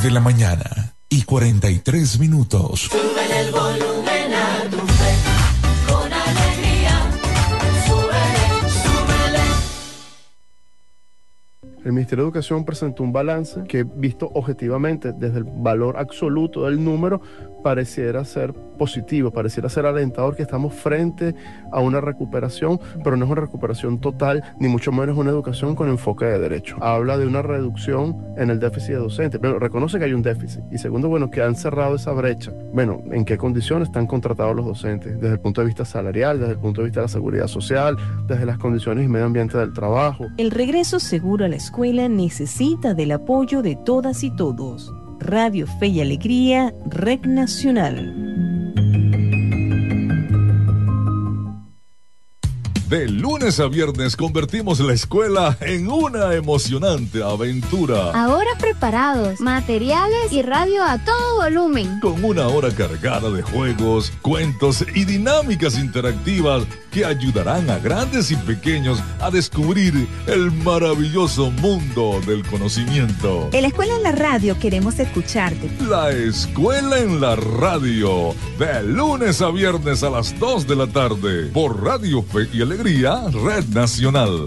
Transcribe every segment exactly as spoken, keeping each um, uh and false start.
de la mañana y cuarenta y tres minutos. Súbele el volumen a tu fe, con alegría. Súbele, súbele. El Ministerio de Educación presentó un balance que, visto objetivamente desde el valor absoluto del número, pareciera ser positivo, pareciera ser alentador, que estamos frente a una recuperación, pero no es una recuperación total, ni mucho menos una educación con enfoque de derecho. Habla de una reducción en el déficit de docentes. Bueno, reconoce que hay un déficit. Y segundo, bueno, que han cerrado esa brecha. Bueno, ¿en qué condiciones están contratados los docentes? Desde el punto de vista salarial, desde el punto de vista de la seguridad social, desde las condiciones y medio ambiente del trabajo. El regreso seguro a la escuela necesita del apoyo de todas y todos. Radio Fe y Alegría, Red Nacional. De lunes a viernes convertimos la escuela en una emocionante aventura. Ahora preparados, materiales y radio a todo volumen. Con una hora cargada de juegos, cuentos y dinámicas interactivas que ayudarán a grandes y pequeños a descubrir el maravilloso mundo del conocimiento. En la escuela en la radio queremos escucharte. La escuela en la radio, de lunes a viernes a las dos de la tarde, por Radio Fe y Alegría, Red Nacional.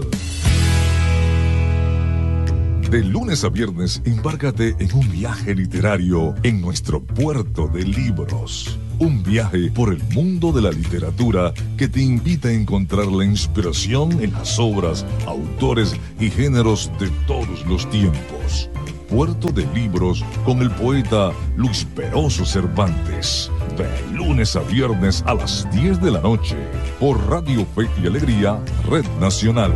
De lunes a viernes, embárcate en un viaje literario en nuestro puerto de libros. Un viaje por el mundo de la literatura que te invita a encontrar la inspiración en las obras, autores y géneros de todos los tiempos. Puerto de Libros con el poeta Luis Peroso Cervantes. De lunes a viernes a las diez de la noche. Por Radio Fe y Alegría, Red Nacional.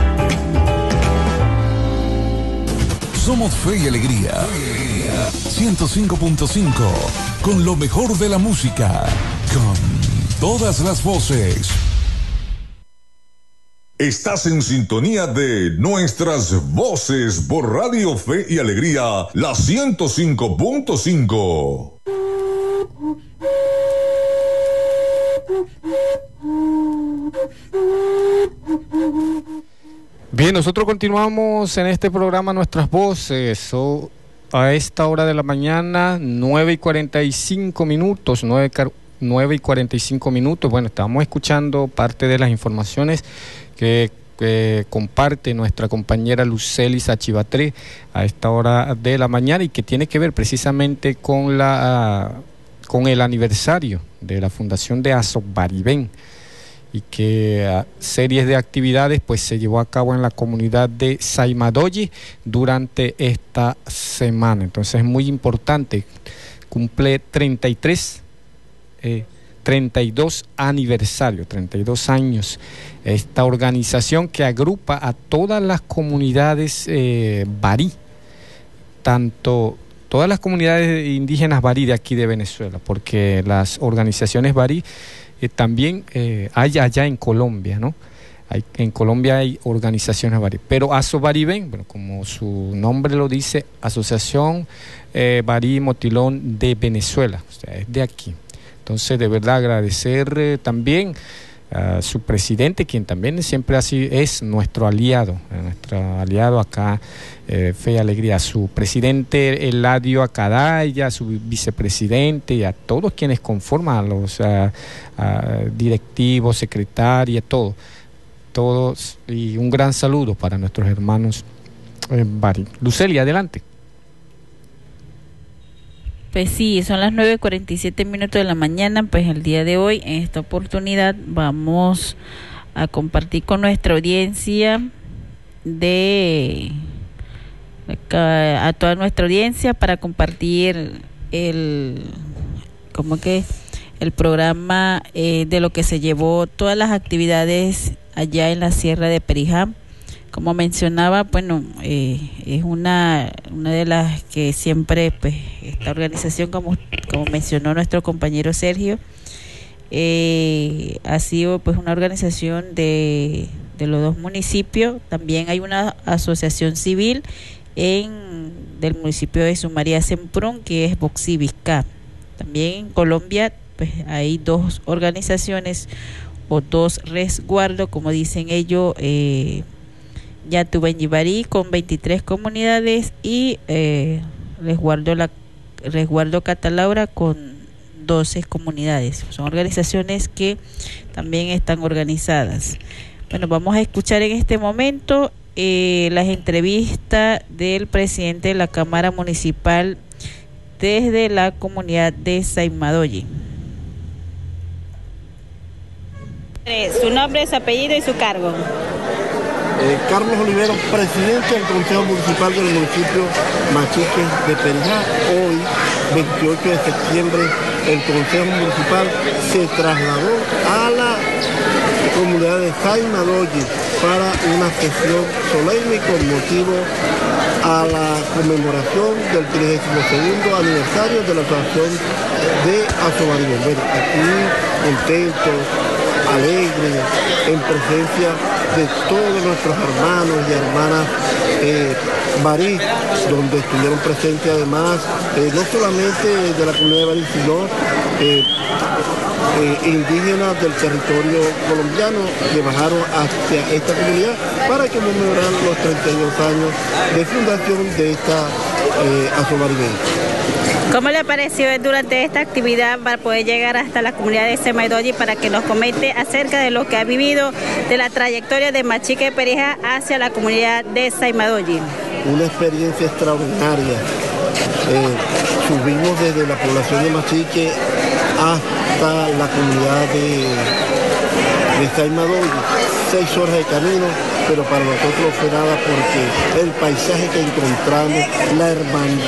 Somos Fe y Alegría. ciento cinco punto cinco. Con lo mejor de la música. Con todas las voces. Estás en sintonía de Nuestras Voces por Radio Fe y Alegría, la ciento cinco punto cinco. Bien, nosotros continuamos en este programa Nuestras Voces. So, a esta hora de la mañana, nueve y cuarenta y cinco minutos, nueve y cuarenta y cinco minutos. Bueno, estamos escuchando parte de las informaciones que, que comparte nuestra compañera Lucely Sachibatré a esta hora de la mañana y que tiene que ver precisamente con la uh, con el aniversario de la fundación de Azobaribén, y que uh, series de actividades pues se llevó a cabo en la comunidad de Saimadoyi durante esta semana. Entonces es muy importante, cumple treinta y tres eh, treinta y dos aniversario, treinta y dos años, esta organización que agrupa a todas las comunidades eh, barí, tanto todas las comunidades indígenas barí de aquí de Venezuela, porque las organizaciones barí eh, también eh, hay allá en Colombia, ¿no? Hay, en Colombia hay organizaciones barí, pero Azobaribén, bueno, como su nombre lo dice, Asociación eh, Barí Motilón de Venezuela, o sea, es de aquí. Entonces, de verdad, agradecer eh, también a su presidente, quien también siempre así es nuestro aliado, eh, nuestro aliado acá, eh, Fe y Alegría, a su presidente Eladio Acadaya, a su vicepresidente y a todos quienes conforman, a los a, a directivos, secretarias, todo, todos, y un gran saludo para nuestros hermanos eh, Bari. Lucely, adelante. Pues sí, son las nueve cuarenta y siete minutos de la mañana. Pues el día de hoy, en esta oportunidad, vamos a compartir con nuestra audiencia de a toda nuestra audiencia para compartir el como que el programa eh, de lo que se llevó, todas las actividades allá en la Sierra de Perijá. Como mencionaba, bueno, eh, es una una de las que siempre, pues, esta organización, como como mencionó nuestro compañero Sergio, eh, ha sido, pues, una organización de, de los dos municipios. También hay una asociación civil en del municipio de Sumaría Semprún, que es Boxibiscá. También en Colombia, pues, hay dos organizaciones o dos resguardos, como dicen ellos, eh, Yatubenyibarí, con veintitrés comunidades, y eh, Resguardo, la, Resguardo Catalaura con doce comunidades. Son organizaciones que también están organizadas. Bueno, vamos a escuchar en este momento eh, las entrevistas del presidente de la Cámara Municipal desde la comunidad de Saimadoyi. Su nombre, su apellido y su cargo. Eh, Carlos Olivero, presidente del Consejo Municipal del municipio Machique de Perijá. Hoy, veintiocho de septiembre, el Consejo Municipal se trasladó a la comunidad de Saimadoyi para una sesión solemne con motivo a la conmemoración del trigésimo segundo aniversario de la asociación de Azobarigüen. Bueno, aquí contentos, alegres, en presencia de todos nuestros hermanos y hermanas eh, Barí, donde estuvieron presentes además eh, no solamente de la comunidad de Barí, sino eh, eh, indígenas del territorio colombiano que bajaron hacia esta comunidad para conmemorar los treinta y dos años de fundación de esta eh, Azobarigüen. ¿Cómo le pareció durante esta actividad para poder llegar hasta la comunidad de Saimadoyi para que nos comente acerca de lo que ha vivido de la trayectoria de Machique de Perijá hacia la comunidad de Saimadoyi? Una experiencia extraordinaria. Eh, subimos desde la población de Machique hasta la comunidad de, de Saimadoyi, seis horas de camino, pero para nosotros fue nada porque el paisaje que encontramos, la hermandad